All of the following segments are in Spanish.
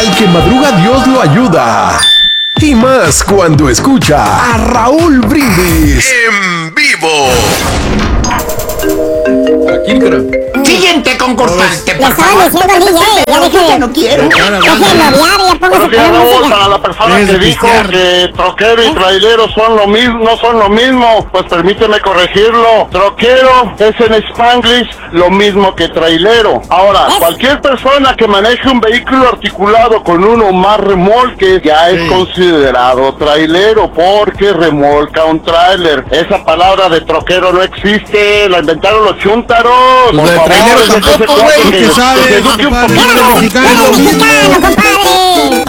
Al que madruga Dios lo ayuda. Y más cuando escucha a Raúl Brindis en vivo. Aquí, cara. Siguiente concursante, Le por favor. estaban diciendo al DJ, ya deje de... No quiero. Deje de noviar, ya póngase Buenos días, con Raúl, música. para la persona que dijo que troquero y trailero son lo mismo, no son lo mismo, pues permíteme corregirlo. Troquero es en Spanglish lo mismo que trailero. Ahora, cualquier persona que maneje un vehículo articulado con uno o más remolques ya es considerado trailero porque remolca un tráiler. Esa palabra de troquero no existe, la inventaron los chúntaros. Pues Por de favor, trailero desde tampoco, ese cuarto güey, que que sabe, se eduque un compadre. poquito. ¡Eres mexicano, compadre!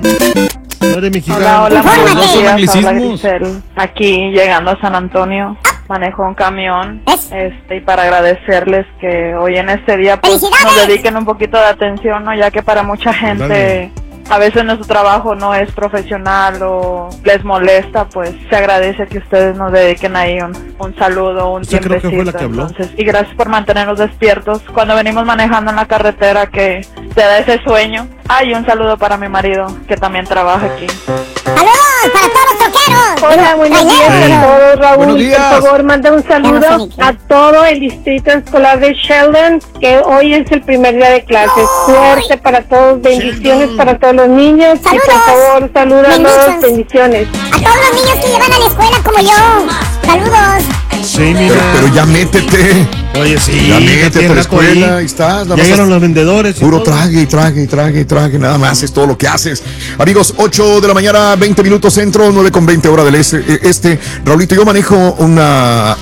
No eres mexicano. Hola, hola, Infórmate. buenos días, habla Anglicismos. Grisel. Aquí llegando a San Antonio, manejo un camión, ¿Ves? y para agradecerles que hoy en este día pues, nos ¡Felicidades! dediquen un poquito de atención, ¿no? Ya que para mucha gente Dale. a veces nuestro trabajo no es profesional o les molesta, pues se agradece que ustedes nos dediquen ahí un saludo, un Esa creo que tiempecito. fue la que habló. Entonces, y gracias por mantenernos despiertos cuando venimos manejando en la carretera, que te da ese sueño. Y un saludo para mi marido que también trabaja aquí. ¡Saludos para todos los troqueros! Hola, buenos días Traileros. a todos, Raúl. Buenos días. Por favor, manda un saludo a todo el distrito escolar de Sheldon, que hoy es el primer día de clases. Suerte para todos, bendiciones para todos los niños. Saludos. Y por favor, salúdanos, Bendiciones. bendiciones. A todos los niños que llevan a la escuela como yo. ¡Saludos! Sí, mira. Pero ya métete. Oye, sí. Ya métete tiene a la rato ahí. escuela. Ahí estás. nada Ya más llegaron los vendedores. y Puro todo. trague y trague y trague y trague, nada más es todo lo que haces. Amigos, 8 de la mañana, 20 minutos centro, 9:20 hora del este. Raulito, yo manejo una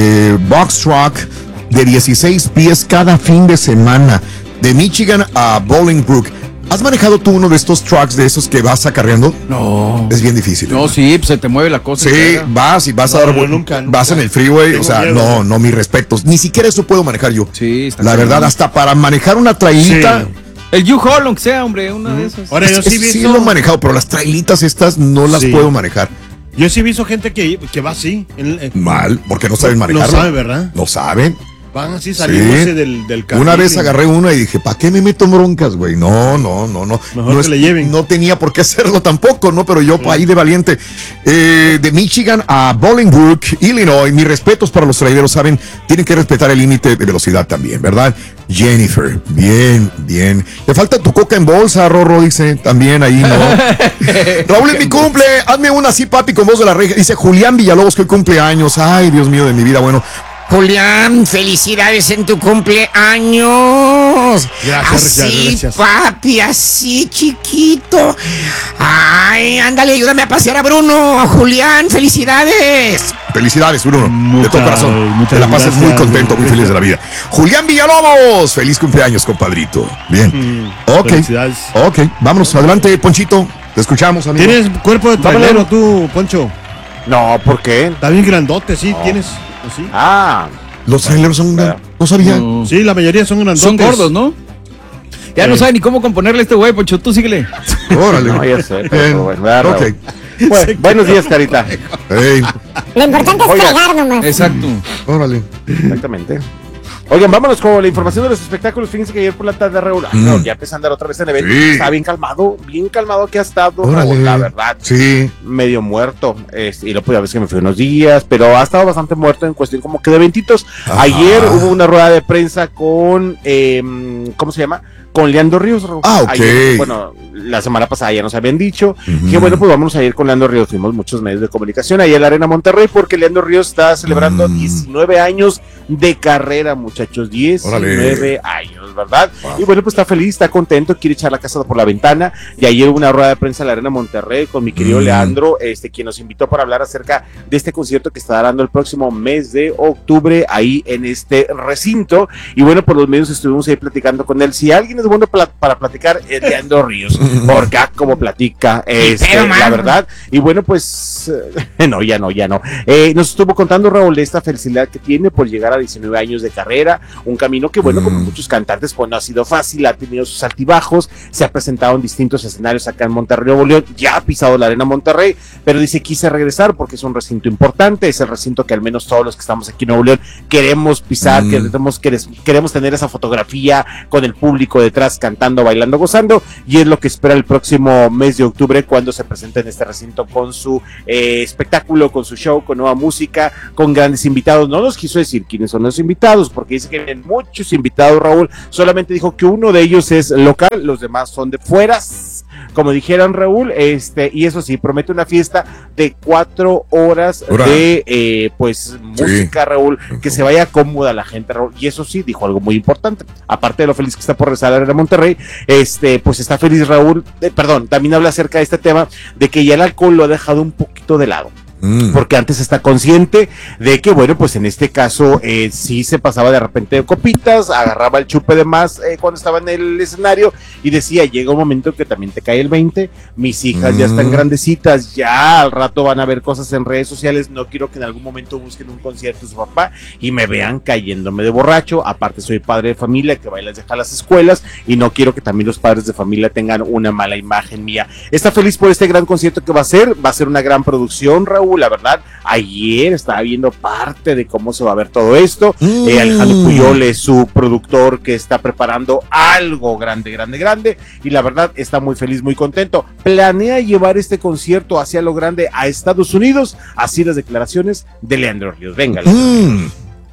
box truck de 16 pies cada fin de semana, de Michigan a Bolingbrook. ¿Has manejado tú uno de estos trucks de esos que vas acarreando? No. Es bien difícil. No, sí, pues se te mueve la cosa. Sí, cara. vas y vas a No, dar no, vuelta. nunca. Vas en el freeway, Tengo o sea, miedo. no, mis respetos. Ni siquiera eso puedo manejar yo. Sí, está La cañón. verdad, hasta para manejar una trailita. Sí. El U-Haul, aunque sea, hombre, una de esas. Ahora, yo sí he Sí visto. lo he manejado, pero las trailitas estas no las Sí. puedo manejar. Yo sí he visto gente que va así. Mal, porque no saben No manejarlo. sabe, ¿verdad? No saben. Van así saliéndose del carril. Una vez agarré una y dije, ¿para qué me meto en broncas, güey? No. Mejor no que le lleven. No tenía por qué hacerlo tampoco, ¿no? Pero yo ahí de valiente. De Michigan a Bolingbrook, Illinois, mis respetos para los traileros, ¿saben? Tienen que respetar el límite de velocidad también, ¿verdad? Jennifer, bien. Te falta tu coca en bolsa, Rorro, dice, también ahí, ¿no? Raúl, es mi cumple, hazme una así, papi, con voz de la regia. Dice Julián Villalobos, que hoy cumpleaños. Ay, Dios mío de mi vida, bueno. Julián, felicidades en tu cumpleaños. Gracias, así, gracias. papi, así, chiquito. Ay, ándale, ayúdame a pasear a Bruno. Julián, felicidades. Felicidades, Bruno, de todo corazón. muchas Te la pases muy gracias, contento, muy feliz de la vida. Julián Villalobos, feliz cumpleaños, compadrito. Bien. Ok. Felicidades. Ok, vámonos, adelante, Ponchito. Te escuchamos, amigo. ¿Tienes cuerpo de trailero tú, Poncho? No, ¿por qué? Está bien grandote, sí, tienes. ¿Sí? Los traileros son no sabía. No. Sí, la mayoría son grandotes. Son gordos, ¿no? Ya no sabe ni cómo componerle a este güey, Poncho, tú síguele. Órale. No, ya sé, Bien. pero bueno, ¿verdad, Ok. Raúl? Bueno, buenos días, Carita. Ey, Lo importante es Oiga. fregar nomás. Exacto. órale. Exactamente. Oigan, vámonos con la información de los espectáculos. Fíjense que ayer por la tarde, Raúl, ya empezó a andar otra vez en evento. Sí. Está bien calmado que ha estado, Órale. Raúl, la verdad. Sí. Medio muerto, y lo pude ver que me fui unos días, pero ha estado bastante muerto en cuestión como que de eventitos. Ajá. Ayer hubo una rueda de prensa con, ¿cómo se llama? Con Leandro Ríos, Raúl. Ah, ok. Ayer, bueno, la semana pasada ya nos habían dicho que bueno, pues vamos a ir con Leandro Ríos. Fuimos muchos medios de comunicación ahí en la Arena Monterrey porque Leandro Ríos está celebrando 19 años de carrera, muchachos. 19 años, ¿verdad? Wow. Y bueno, pues está feliz, está contento, quiere echar la casa por la ventana. Y ayer hubo una rueda de prensa en la Arena Monterrey con mi querido Leandro, quien nos invitó para hablar acerca de este concierto que estará dando el próximo mes de octubre ahí en este recinto. Y bueno, por los medios estuvimos ahí platicando con él. Si alguien es bueno para platicar, es Leandro Ríos, porque como platica, la verdad. Y bueno, pues, no, ya no. Nos estuvo contando, Raúl, esta felicidad que tiene por llegar 19 años de carrera, un camino que, bueno, como muchos cantantes, pues no ha sido fácil, ha tenido sus altibajos, se ha presentado en distintos escenarios acá en Monterrey, Nuevo León, ya ha pisado la Arena Monterrey, pero dice quise regresar porque es un recinto importante, es el recinto que al menos todos los que estamos aquí en Nuevo León queremos pisar, queremos tener esa fotografía con el público detrás cantando, bailando, gozando, y es lo que espera el próximo mes de octubre cuando se presente en este recinto con su espectáculo, con su show, con nueva música, con grandes invitados. No nos quiso decir quiénes son los invitados porque dice que vienen muchos invitados, Raúl, solamente dijo que uno de ellos es local, los demás son de fuera, como dijeron, Raúl, y eso sí, promete una fiesta de 4 horas de música, Raúl, que se vaya cómoda la gente, Raúl, y eso sí, dijo algo muy importante, aparte de lo feliz que está por regresar a la Arena Monterrey, pues está feliz, Raúl, también habla acerca de este tema, de que ya el alcohol lo ha dejado un poquito de lado. Porque antes está consciente de que, bueno, pues en este caso sí se pasaba de repente de copitas, agarraba el chupe de más cuando estaba en el escenario y decía, llega un momento que también te cae el 20, mis hijas ya están grandecitas, ya al rato van a ver cosas en redes sociales, no quiero que en algún momento busquen un concierto de su papá y me vean cayéndome de borracho, aparte soy padre de familia que va y les deja a las escuelas y no quiero que también los padres de familia tengan una mala imagen mía. Está feliz por este gran concierto que va a ser una gran producción, Raúl. La verdad, ayer estaba viendo parte de cómo se va a ver todo esto. Alejandro Puyol es su productor que está preparando algo grande, y la verdad está muy feliz, muy contento. Planea llevar este concierto hacia lo grande a Estados Unidos, así las declaraciones de Leandro Ríos. Venga, Leandro.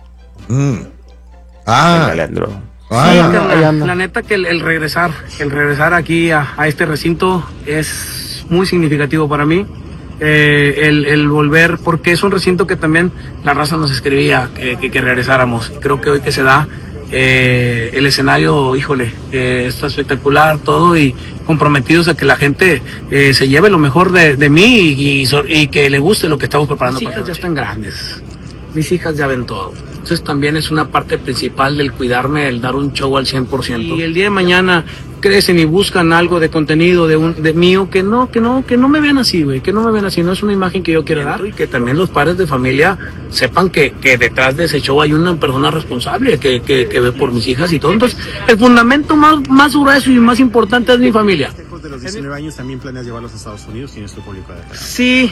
Venga, Leandro. La neta que el regresar aquí a este recinto es muy significativo para mí. El volver, porque es un recinto que también la raza nos escribía que regresáramos. Creo que hoy que se da el escenario, híjole, está espectacular todo y comprometidos a que la gente se lleve lo mejor de mí y que le guste lo que estamos preparando. Mis hijas ya están grandes, mis hijas ya ven todo. Entonces también es una parte principal del cuidarme, el dar un show al 100%. Y el día de mañana crecen y buscan algo de contenido de mío, que no me vean así, güey, que no me vean así, no es una imagen que yo quiero dar. Y que también los padres de familia sepan que detrás de ese show hay una persona responsable que ve por mis hijas y todo. Entonces, el fundamento más grueso y más importante es mi familia. Después de los 19 años también planeas llevarlos a Estados Unidos, tienes tu público de acá. Sí.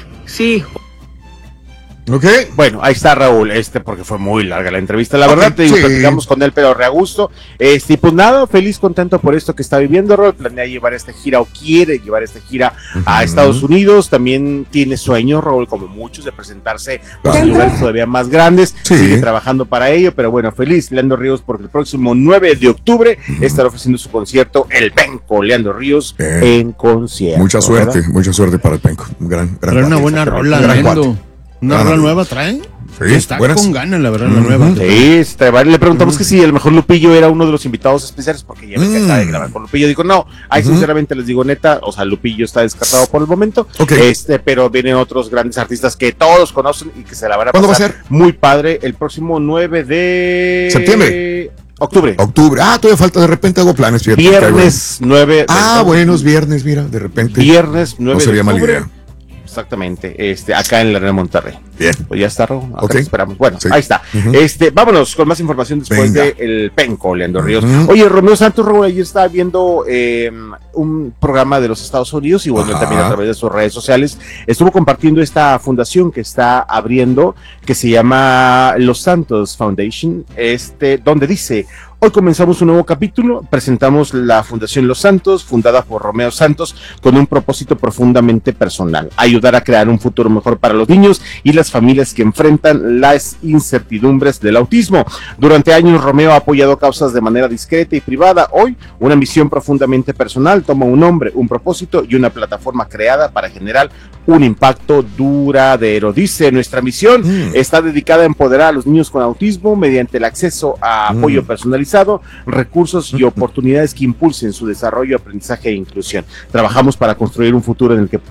Ok, bueno, ahí está Raúl, porque fue muy larga la entrevista, la verdad, te digo, platicamos con él, pero re a gusto, y pues nada, feliz, contento por esto que está viviendo, Raúl, planea llevar esta gira, o quiere llevar esta gira a Estados Unidos, también tiene sueños, Raúl, como muchos, de presentarse en lugares todavía más grandes, sigue trabajando para ello, pero bueno, feliz, Leandro Ríos, porque el próximo 9 de octubre estará ofreciendo su concierto, el Penco, Leandro Ríos, en concierto. Mucha suerte para el Penco, gran una buena rola, ¿una rola nueva trae? Sí, está buenas. Con ganas, la verdad, la nueva. Sí, le preguntamos que si a lo mejor Lupillo era uno de los invitados especiales, porque ya ves que acaba de grabar con Lupillo. Dijo, no, ahí sinceramente les digo neta, o sea, Lupillo está descartado por el momento, pero vienen otros grandes artistas que todos conocen y que se la van a pasar. ¿Cuándo va a ser? Muy padre, el próximo 9 de... septiembre. Octubre. Todavía falta, de repente hago planes. Fíjate, viernes 9. Buenos viernes, mira, de repente. Viernes 9 no sería de octubre. mala idea. Exactamente, acá en la Arena Monterrey. Bien. Pues ya está, Raúl. Acá esperamos. Bueno, ahí está. Vámonos con más información después del Penco, Leandro Ríos. Oye, Romeo Santos, Raúl, ayer estaba viendo un programa de los Estados Unidos y bueno, también a través de sus redes sociales estuvo compartiendo esta fundación que está abriendo, que se llama Los Santos Foundation, donde dice: hoy comenzamos un nuevo capítulo, presentamos la Fundación Los Santos, fundada por Romeo Santos, con un propósito profundamente personal: ayudar a crear un futuro mejor para los niños y las familias que enfrentan las incertidumbres del autismo. Durante años, Romeo ha apoyado causas de manera discreta y privada. Hoy, una misión profundamente personal toma un nombre, un propósito y una plataforma creada para generar un impacto duradero. Dice: nuestra misión está dedicada a empoderar a los niños con autismo mediante el acceso a apoyo personalizado, recursos y oportunidades que impulsen su desarrollo, aprendizaje e inclusión. Trabajamos para construir un futuro en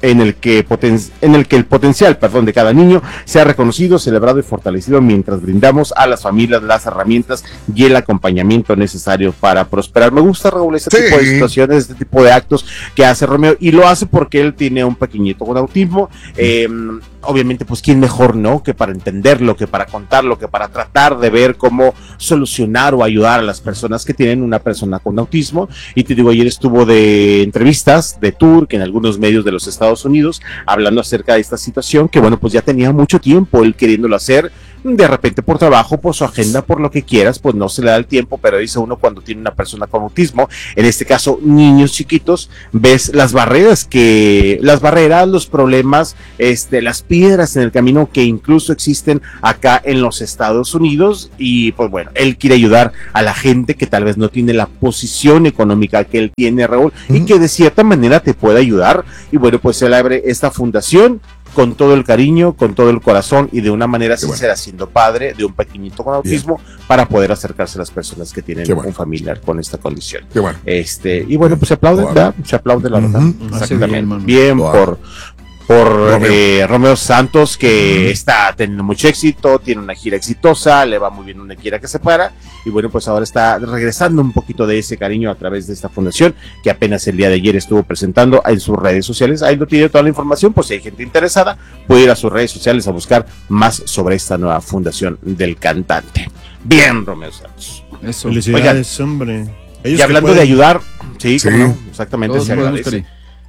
en el que el potencial, de cada niño sea reconocido, celebrado y fortalecido mientras brindamos a las familias las herramientas y el acompañamiento necesario para prosperar. Me gusta, Raúl, este tipo de situaciones, este tipo de actos que hace Romeo, y lo hace porque él tiene un pequeñito con autismo. Obviamente, pues quién mejor, ¿no?, que para entenderlo, que para contarlo, que para tratar de ver cómo solucionar o ayudar a las personas que tienen una persona con autismo. Y te digo, ayer estuvo de entrevistas, de tour, que en algunos medios de los Estados Unidos, hablando acerca de esta situación, que bueno, pues ya tenía mucho tiempo él queriéndolo hacer. De repente por trabajo, por su agenda, por lo que quieras, pues no se le da el tiempo, pero dice uno, cuando tiene una persona con autismo, en este caso niños chiquitos, ves las barreras, los problemas, las piedras en el camino que incluso existen acá en los Estados Unidos. Y pues bueno, él quiere ayudar a la gente que tal vez no tiene la posición económica que él tiene, Raúl, y que de cierta manera te puede ayudar. Y bueno, pues él abre esta fundación con todo el cariño, con todo el corazón y de una manera sincera, siendo padre de un pequeñito con autismo, para poder acercarse a las personas que tienen un familiar con esta condición. Y bueno, pues se aplaude, ¿verdad? Se aplaude, la verdad. Exactamente. Bien por Romeo Santos, que está teniendo mucho éxito, tiene una gira exitosa, le va muy bien donde quiera que se para, y bueno, pues ahora está regresando un poquito de ese cariño a través de esta fundación, que apenas el día de ayer estuvo presentando en sus redes sociales. Ahí no tiene toda la información, pues si hay gente interesada, puede ir a sus redes sociales a buscar más sobre esta nueva fundación del cantante. Bien, Romeo Santos. Eso. Felicidades, hombre. Y hablando de ayudar, sí. No, exactamente, se agradece.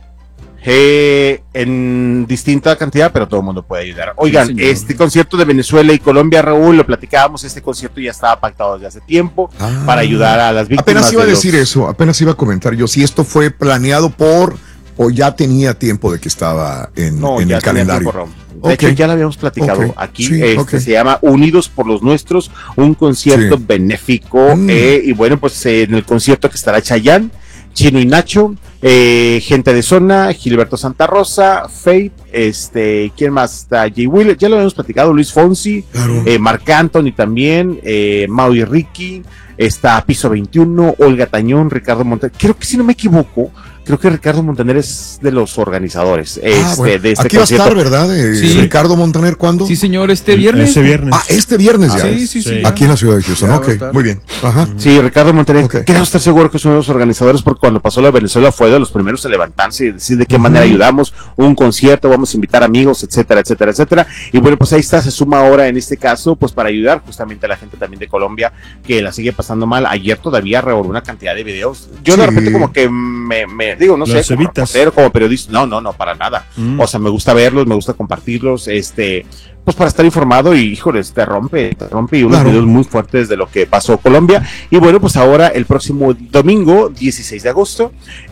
En distinta cantidad, pero todo el mundo puede ayudar. Oigan, este concierto de Venezuela y Colombia, Raúl, lo platicábamos, este concierto ya estaba pactado desde hace tiempo para ayudar a las víctimas. Apenas iba a decir eso, apenas iba a comentar yo, si esto fue planeado o ya tenía tiempo de que estaba en el calendario. De hecho, ya lo habíamos platicado aquí. Se llama Unidos por los Nuestros, un concierto benéfico. Y bueno, pues en el concierto que estará Chayanne, Chino y Nacho, gente de zona, Gilberto Santa Rosa, Faith, ¿quién más está? Jay Wheeler, ya lo habíamos platicado, Luis Fonsi, Marc Anthony también, Mau y Ricky, está Piso 21, Olga Tañón, Ricardo Montaner. Creo que si no me equivoco, Ricardo Montaner es de los organizadores de este aquí concierto. Va a estar, ¿verdad? Sí. Ricardo Montaner, ¿cuándo? Sí, señor, este viernes. Este viernes ya. Sí. Aquí en la ciudad de Houston. Muy bien. Ajá. Sí, Ricardo Montaner, creo estar seguro que es uno de los organizadores, porque cuando pasó la Venezuela fue de los primeros a levantarse y decir de qué manera ayudamos, un concierto, vamos a invitar amigos, etcétera, etcétera, etcétera. Y bueno, pues ahí está, se suma ahora en este caso, pues para ayudar justamente a la gente también de Colombia, que la sigue pasando mal. Ayer todavía revolvió una cantidad de videos. Yo de repente como que me digo, no sé, como reportero, como periodista, no, para nada. O sea, me gusta verlos, me gusta compartirlos, pues para estar informado, y híjoles, te rompe y unos videos muy fuertes de lo que pasó Colombia. Y bueno, pues ahora el próximo domingo 16 de agosto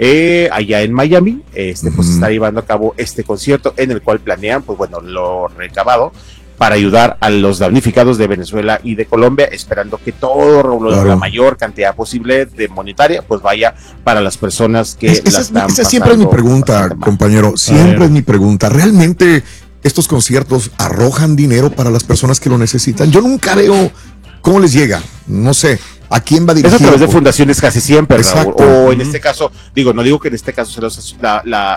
allá en Miami, pues está llevando a cabo este concierto en el cual planean, pues bueno, lo recabado para ayudar a los damnificados de Venezuela y de Colombia, esperando que todo, la mayor cantidad posible de monetaria, pues vaya para las personas que la están esa siempre es mi pregunta, compañero, siempre es mi pregunta. ¿Realmente estos conciertos arrojan dinero para las personas que lo necesitan? Yo nunca veo cómo les llega, no sé. ¿A quién va dirigido? Es a través de fundaciones casi siempre, Raúl. O en este caso, no digo que en este caso sea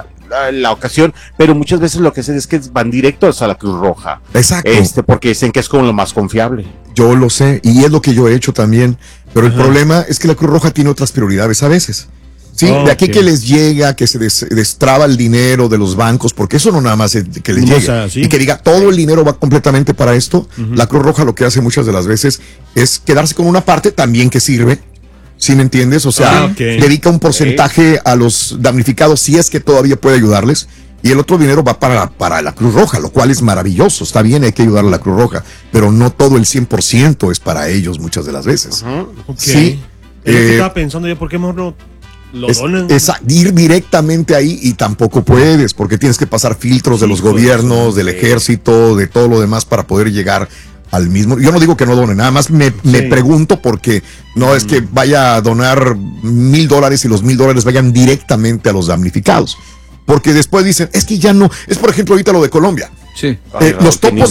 la ocasión, pero muchas veces lo que hacen es que van directos a la Cruz Roja. Exacto. Porque dicen que es como lo más confiable. Yo lo sé, y es lo que yo he hecho también, pero el problema es que la Cruz Roja tiene otras prioridades a veces. Sí, de aquí que les llega, que se destraba el dinero de los bancos, porque eso no nada más es que les llegue, y que diga todo el dinero va completamente para esto. La Cruz Roja lo que hace muchas de las veces es quedarse con una parte también que sirve, ¿sí me entiendes? O sea, dedica un porcentaje a los damnificados si es que todavía puede ayudarles, y el otro dinero va para la Cruz Roja, lo cual es maravilloso. Está bien, hay que ayudar a la Cruz Roja, pero no todo el 100% es para ellos muchas de las veces. Sí. Estaba pensando yo, ¿por qué mejor no lo donan? Ir directamente ahí, y tampoco puedes, porque tienes que pasar filtros de los gobiernos, del ejército, de todo lo demás para poder llegar al mismo. Yo no digo que no donen, nada más me pregunto, porque no es que vaya a donar $1,000 y los $1,000 vayan directamente a los damnificados, porque después dicen, es que ya no, es por ejemplo ahorita lo de Colombia. Los topos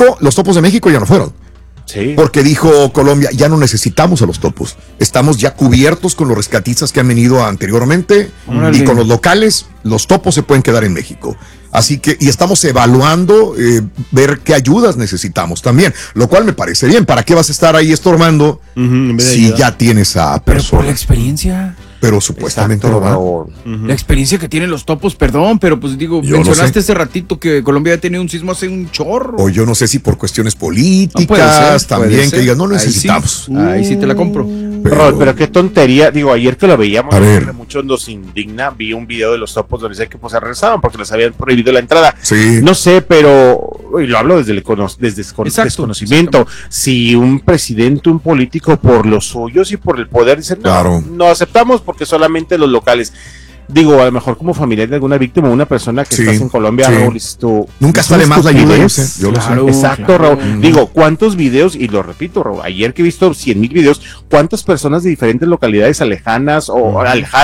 de México ya no fueron. Porque dijo Colombia, ya no necesitamos a los topos, estamos ya cubiertos con los rescatistas que han venido anteriormente, y con los locales, los topos se pueden quedar en México. Así que, y estamos evaluando ver qué ayudas necesitamos también, lo cual me parece bien. ¿Para qué vas a estar ahí estorbando si ya tienes a persona? Pero por la experiencia. Pero supuestamente no va. La experiencia que tienen los topos, perdón, pero pues digo, yo mencionaste hace ratito que Colombia ha tenido un sismo hace un chorro. O yo no sé si por cuestiones políticas también, que digan, no necesitamos. Ahí sí te la compro. Pero qué tontería, digo, ayer que lo veíamos, muchos nos indigna, vi un video de los topos donde dice que pues se regresaban porque les habían prohibido la entrada. Sí. No sé, pero, y lo hablo desde desconocimiento, si un presidente, un político por los suyos y por el poder dice, no aceptamos porque solamente los locales. Digo, a lo mejor como familiar de alguna víctima, una persona que estás en Colombia, Raúl, nunca está de más la ayuda, yo lo sé. Exacto, Raúl. Digo, ¿cuántos videos? Y lo repito, Raúl, ayer que he visto 100,000 videos, ¿cuántas personas de diferentes localidades alejadas o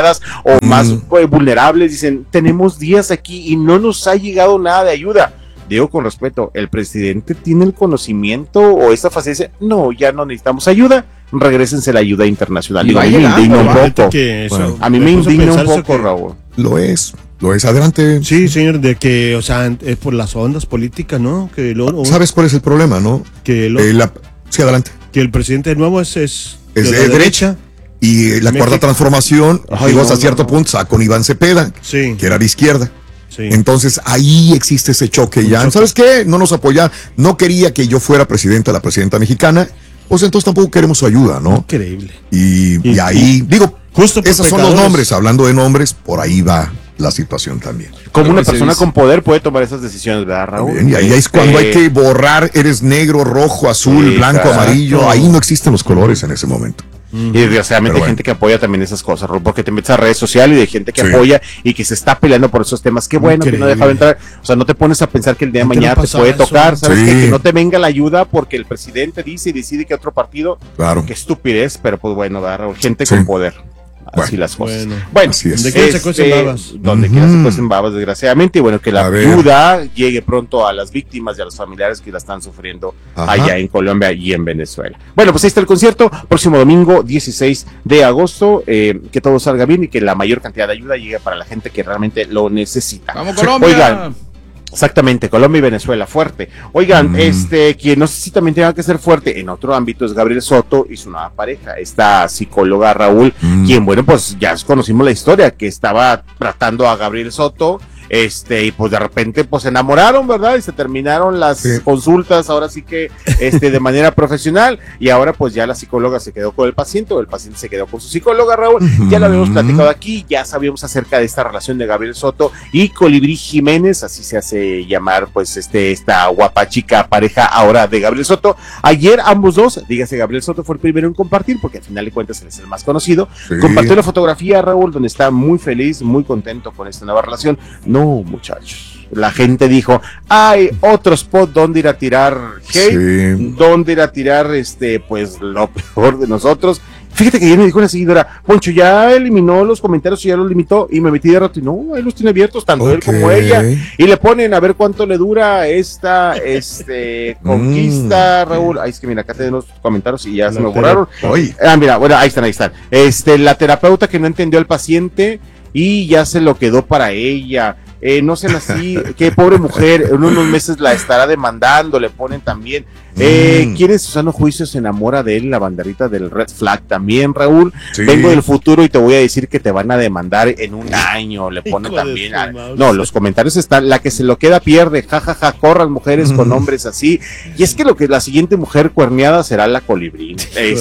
más vulnerables dicen, tenemos días aquí y no nos ha llegado nada de ayuda? Digo con respeto, ¿el presidente tiene el conocimiento o esa facilidad? No, ya no necesitamos ayuda, regrésense la ayuda internacional. Digo, a mí me indigna un poco. A mí me indigna un poco, Raúl. Lo es, adelante. Sí, señor, de que, o sea, es por las ondas políticas, ¿no? Que ¿sabes cuál es el problema, no? Que sí, adelante. Que el presidente nuevo es de derecha. Y la cuarta transformación llegó hasta cierto punto con Iván Cepeda, que era de izquierda. Sí. Entonces ahí existe ese choque ya. ¿Sabes qué? No nos apoya, no quería que yo fuera presidenta, la presidenta mexicana, pues entonces tampoco queremos su ayuda, ¿no? Increíble. Y ahí, digo, justo esos son los nombres, hablando de nombres, por ahí va la situación también. Como una persona con poder puede tomar esas decisiones, ¿verdad, Raúl? Bien, y ahí es cuando hay que borrar, eres negro, rojo, azul, blanco, amarillo, ahí no existen los colores en ese momento. Y desgraciadamente hay gente que apoya también esas cosas, porque te metes a redes sociales y hay gente que apoya y que se está peleando por esos temas. Qué bueno que no dejaba entrar. O sea, no te pones a pensar que el día de mañana te puede tocar, ¿sabes? Que no te venga la ayuda porque el presidente dice y decide que otro partido. Claro. Qué estupidez, pero pues bueno, gente con poder. Así las cosas. Bueno, así es. Donde quiera se cuecen babas. Donde quiera se cuecen babas, desgraciadamente. Y bueno, que la ayuda llegue pronto a las víctimas y a los familiares que la están sufriendo allá en Colombia y en Venezuela. Bueno, pues ahí está el concierto. Próximo domingo, 16 de agosto. Que todo salga bien y que la mayor cantidad de ayuda llegue para la gente que realmente lo necesita. ¡Vamos, Colombia! Oigan. Exactamente, Colombia y Venezuela, fuerte. Oigan, quien no sé si también tenga que ser fuerte en otro ámbito es Gabriel Soto y su nueva pareja, esta psicóloga Raúl, quien, bueno, pues ya conocimos la historia, que estaba tratando a Gabriel Soto, y pues de repente pues se enamoraron, ¿verdad? Y se terminaron las consultas, ahora sí que de manera profesional, y ahora pues ya la psicóloga se quedó con el paciente, o el paciente se quedó con su psicóloga, Raúl. Ya lo habíamos platicado aquí, ya sabíamos acerca de esta relación de Gabriel Soto y Colibrí Jiménez, así se hace llamar pues esta guapa chica pareja ahora de Gabriel Soto. Ayer ambos dos, dígase Gabriel Soto fue el primero en compartir, porque al final de cuentas él es el más conocido, compartió la fotografía, Raúl, donde está muy feliz, muy contento con esta nueva relación. No, muchachos, la gente dijo, hay otro spot donde ir a tirar hate, donde ir a tirar pues lo peor de nosotros. Fíjate que ayer me dijo una seguidora, Poncho, ya eliminó los comentarios y ya los limitó, y me metí de rato y no, ahí los tiene abiertos, tanto él como ella, y le ponen a ver cuánto le dura esta conquista, Raúl. Ay, es que mira, acá tenemos los comentarios y ya se me borraron. Mira, bueno, ahí están. La terapeuta que no entendió al paciente y ya se lo quedó para ella. No sean así, qué pobre mujer, en unos meses la estará demandando, le ponen también. ¿Quién en su sano juicio se enamora de él? La banderita del Red Flag también, Raúl. Vengo del futuro y te voy a decir que te van a demandar en un año, le ponen también. No, los comentarios están, la que se lo queda pierde, jajaja, corran mujeres con hombres así. Y es que la siguiente mujer cuerneada será la Colibrí.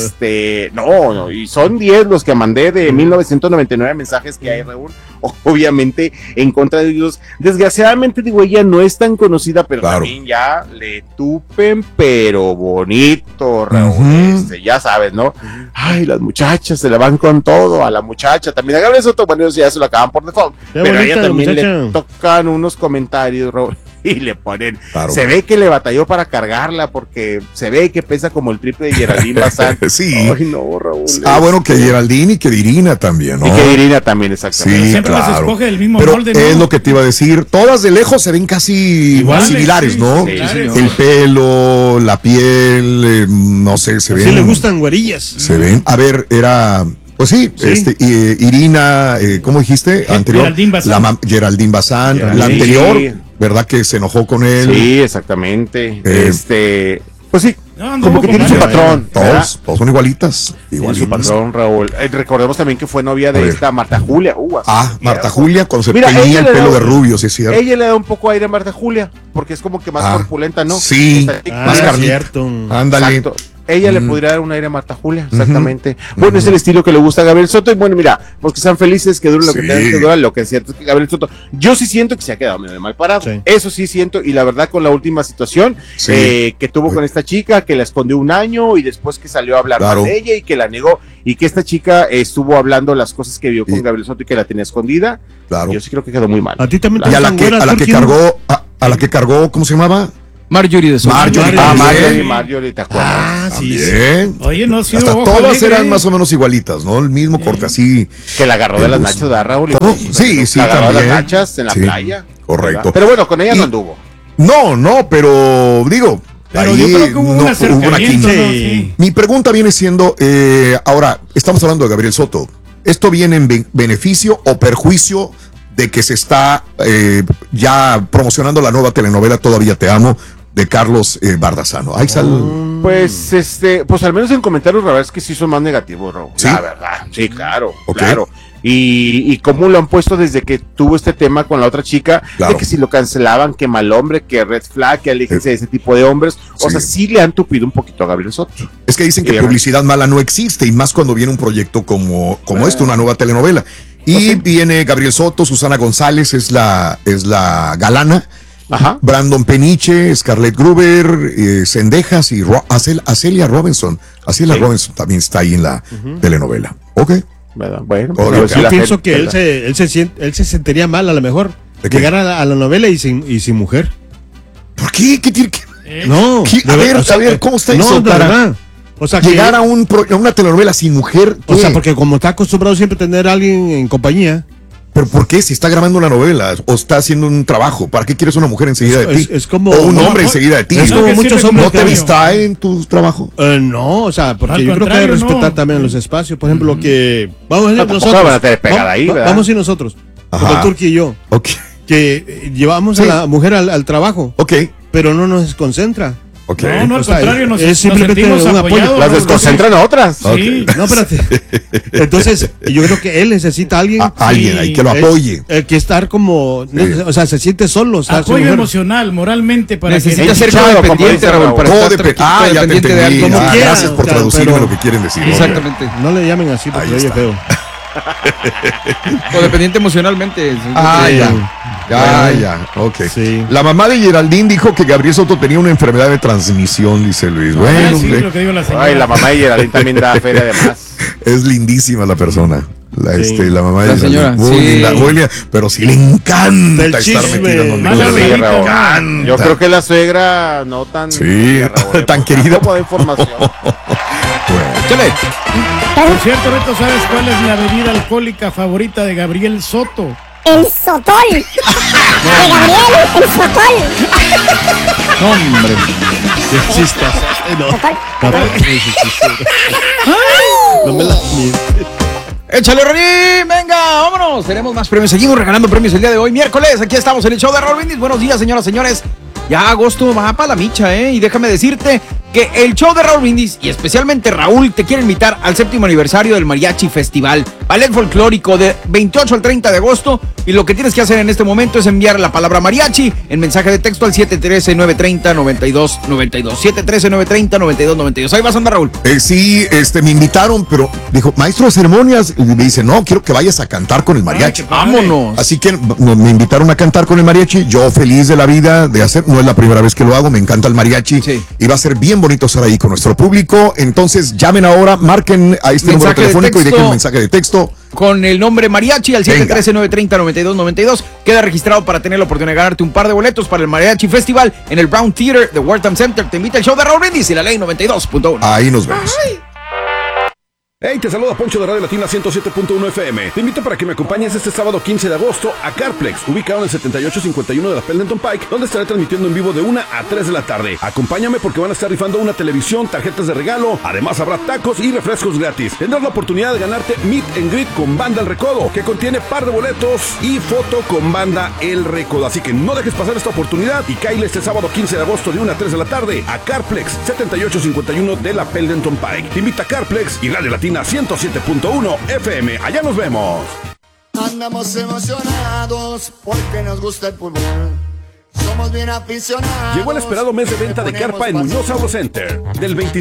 No, y son 10 los que mandé de 1999 mensajes que hay, Raúl, obviamente en contra de ellos. Desgraciadamente, digo, ella no es tan conocida, pero también ya le tupen, pero bonito, Raúl, ya sabes, ¿no? Ay, las muchachas se le van con todo a la muchacha, también a Gabriel Soto, bueno, ya se lo acaban por default, pero a ella también le tocan unos comentarios, Raúl, y le ponen, se ve que le batalló para cargarla, porque se ve que pesa como el triple de Geraldine Bazán. Ay, no, Raúl. Bueno, que Geraldine y que Irina también, ¿no? Y que Irina también, exactamente. Sí, siempre las escoge del mismo pero molde, ¿no? Es lo que te iba a decir, todas de lejos se ven casi similares, ¿no? El pelo, la piel, no sé, se ven. Sí le gustan güerillas. Se ven, a ver, era... Pues sí, Irina, ¿cómo dijiste? Anterior. Geraldine Bazán. Geraldine Bazán. La anterior, ¿verdad? Que se enojó con él. Sí, exactamente. Pues sí, como que tiene su patrón. Todos son igualitas. Su patrón, Raúl. Recordemos también que fue novia de esta Marta Julia. Marta Julia, cuando se tenía el pelo de rubio, sí es cierto. Ella le da un poco aire a Marta Julia, porque es como que más corpulenta, ¿no? Sí, más carnita. Ándale. Exacto. Ella le podría dar un aire a Marta Julia, exactamente. Bueno, es el estilo que le gusta a Gabriel Soto. Y bueno, mira, pues que sean felices, que dure lo que tengan que durar. Lo que es cierto es que Gabriel Soto, yo sí siento que se ha quedado medio mal parado. Sí. Eso sí siento. Y la verdad, con la última situación que tuvo con esta chica, que la escondió un año y después que salió a hablar mal de ella y que la negó. Y que esta chica estuvo hablando las cosas que vio con Gabriel Soto y que la tenía escondida. Claro. Yo sí creo que quedó muy mal. A ti también. Y a la que cargó, ¿cómo se llamaba? Marjorie de Soto. Marjorie, ¿te acuerdas? Sí. Oye, no, sí. Hasta todas eran más o menos igualitas, ¿no? El mismo corte así. Que la agarró de las nachas de Raúl. Sí, la agarró de las nachas en la playa. Correcto. ¿Verdad? Pero bueno, con ella no anduvo. No, pero digo. Pero yo creo que hubo un acercamiento. Sí. Mi pregunta viene siendo, ahora, estamos hablando de Gabriel Soto. ¿Esto viene en beneficio o perjuicio de que se está ya promocionando la nueva telenovela Todavía Te Amo de Carlos Bardazano? Pues pues al menos en comentarios la verdad es que sí son más negativos, Raúl. ¿Sí? La verdad, sí, claro, claro. Y cómo lo han puesto desde que tuvo este tema con la otra chica, de que si lo cancelaban, que mal hombre, que red flag, que aléjense de ese tipo de hombres. O sea, sí le han tupido un poquito a Gabriel Soto. Es que dicen que publicidad mala no existe, y más cuando viene un proyecto como esto, una nueva telenovela. Y viene Gabriel Soto, Susana González es la galana. Ajá. Brandon Peniche, Scarlett Gruber, Cendejas y Acelia Robinson. Acelia Robinson también está ahí en la telenovela. Ok. Bueno, yo pienso que él se sentiría mal a lo mejor llegar a la novela y sin mujer. ¿Por qué? ¿Qué tiene que? No. A ver, ¿cómo está eso? Verdad. O sea, llegar a una telenovela sin mujer. ¿Qué? O sea, porque como está acostumbrado siempre a tener a alguien en compañía. ¿Pero por qué? Si está grabando una novela o está haciendo un trabajo, ¿para qué quieres una mujer enseguida de ti? Es como, o un hombre enseguida de ti. Es como muchos hombres. ¿No te distrae en tu trabajo? No, o sea, porque yo creo que hay que respetar también los espacios. Por ejemplo, lo que vamos a ir nosotros. Vamos a ir nosotros. El Turqui y yo. Que llevamos a la mujer al trabajo. Pero no nos desconcentra. No, al contrario, nos simplemente un apoyo. Las desconcentran a otras. Sí. No, espérate. Entonces, yo creo que él necesita a alguien. Alguien ahí que lo apoye. Que estar como, o sea, se siente solo. Apoyo emocional, moralmente, para necesita ser codependiente, Raúl. Ya te entendí. Gracias por traducirme lo que quieren decir. Exactamente. No le llamen así porque oye feo. Codependiente emocionalmente. Ya, ok. Sí. La mamá de Geraldine dijo que Gabriel Soto tenía una enfermedad de transmisión, dice Luis. Bueno, lo que digo la señora. La mamá de Geraldine también da feria además. Es lindísima la persona. La mamá de la señora, muy linda, muy linda, pero sí le encanta estar metida en Yo creo que la suegra no tan tan querida como de información. Chale. Por cierto, Beto, ¿sabes cuál es la bebida alcohólica favorita de Gabriel Soto? El Sotol. De Gabriel, el Sotol. No, hombre. Qué chistas. No me la ¡Échale, Roní! ¡Venga, vámonos! Tenemos más premios. Seguimos regalando premios el día de hoy, miércoles. Aquí estamos en el show de Raúl Brindis. Buenos días, señoras, señores. Ya agosto va para la micha, ¿eh? Y déjame decirte que el show de Raúl Brindis, y especialmente Raúl, te quiere invitar al 7º aniversario del Mariachi Festival, ballet folclórico de 28 al 30 de agosto. Y lo que tienes que hacer en este momento es enviar la palabra mariachi en mensaje de texto al 713-930-9292. 713-930-9292. Ahí vas a andar, Raúl. Sí, me invitaron, pero dijo, maestro de ceremonias, y me dice, no, quiero que vayas a cantar con el mariachi. Vámonos. Así que me invitaron a cantar con el mariachi. Yo feliz de la vida de hacer, no es la primera vez que lo hago, me encanta el mariachi. Sí. Y va a ser bien bonito estar ahí con nuestro público. Entonces llamen ahora, marquen a este número telefónico y dejen un mensaje de texto con el nombre mariachi al 713-930-9292. Queda registrado para tener la oportunidad de ganarte un par de boletos para el Mariachi Festival en el Brown Theater de Wortham Center. Te invita el show de Raúl Brindis y la ley 92.1. Ahí nos vemos. Hey, te saluda Poncho de Radio Latina 107.1 FM. Te invito para que me acompañes este sábado 15 de agosto a Carplex, ubicado en el 7851 de la Pendleton Pike, donde estaré transmitiendo en vivo de 1 a 3 de la tarde. Acompáñame porque van a estar rifando una televisión, tarjetas de regalo, además habrá tacos y refrescos gratis. Tendrás la oportunidad de ganarte Meet and Greet con Banda El Recodo, que contiene par de boletos y foto con Banda El Recodo. Así que no dejes pasar esta oportunidad y cáile este sábado 15 de agosto de 1 a 3 de la tarde a Carplex, 7851 de la Pendleton Pike. Te invita a Carplex y Radio Latina 107.1 FM. Allá nos vemos. Andamos emocionados porque nos gusta el fútbol. Somos bien aficionados. Llegó el esperado mes de venta de carpa en Muñoz Auto Center. Del 25